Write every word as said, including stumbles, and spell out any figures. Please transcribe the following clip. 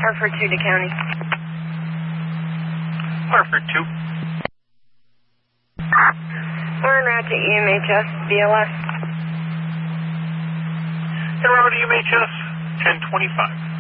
Hartford two to County. Hartford two. We're en route to E M H S, B L S. En route to E M H S, ten twenty-five.